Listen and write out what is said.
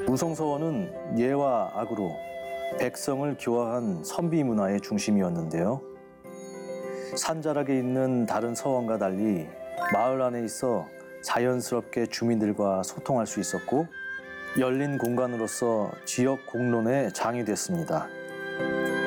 우성서원은 예와 악으로 백성을 교화한 선비 문화의 중심이었는데요. 산자락에 있는 다른 서원과 달리 마을 안에 있어 자연스럽게 주민들과 소통할 수 있었고 열린 공간으로서 지역 공론의 장이 됐습니다.